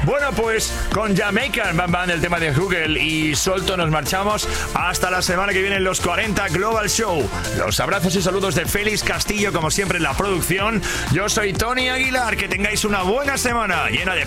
Bueno, pues con Jamaican Bam Bam, el tema de Google y Solto, nos marchamos hasta la semana que viene en los 40 Global Show. Los abrazos y saludos de Félix Castillo, como siempre en la producción. Yo soy Tony Aguilar, que tengáis una buena semana llena de